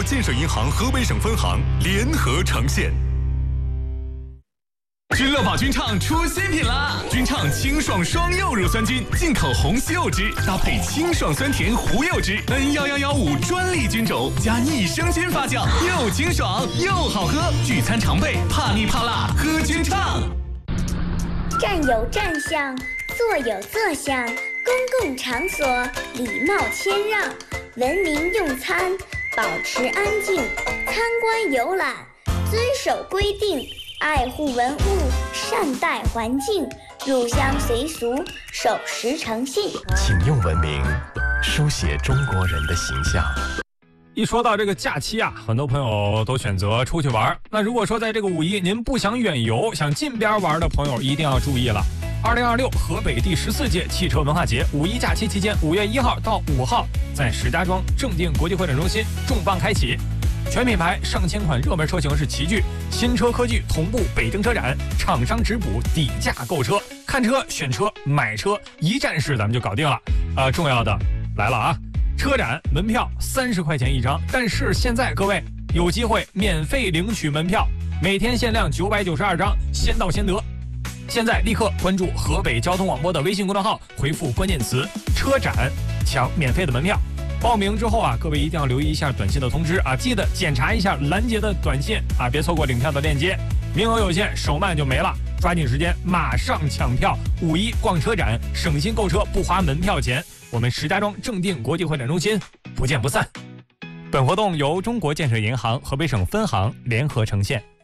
国建设银行河北省分行联合呈现。君乐宝君畅出新品啦！君畅清爽双柚乳酸菌，进口红西柚汁搭配清爽酸甜胡柚汁 ，N1115专利菌种加益生菌发酵，又清爽又好喝。聚餐常备，怕腻怕辣喝君畅。 站有站相，坐有坐相，公共场所礼貌谦让，文明用餐，保持安静，参观游览，遵守规定。爱护文物，善待环境，入乡随俗，守时诚信。 请用文明书写中国人的形象。 一说到这个假期啊，很多朋友都选择出去玩。那如果说在这个五一您不想远游，想近边玩的朋友一定要注意了。2026河北第14届汽车文化节五一假期期间，5月1号到5号，在石家庄正定国际会展中心重磅开启。全品牌上千款热门车型是齐聚，新车科技同步北京车展，厂商直补底价购车，看车选车买车一站式咱们就搞定了。重要的来了啊！车展门票30块钱一张，但是现在各位有机会免费领取门票，每天限量992张，先到先得。现在立刻关注河北交通广播的微信公众号，回复关键词车展，抢免费的门票。报名之后啊，各位一定要留意一下短信的通知啊，记得检查一下拦截的短信啊，别错过领票的链接，名额有限，手慢就没了，抓紧时间，马上抢票。五一逛车展，省心购车，不花门票钱。我们石家庄正定国际会展中心不见不散。本活动由中国建设银行河北省分行联合呈现。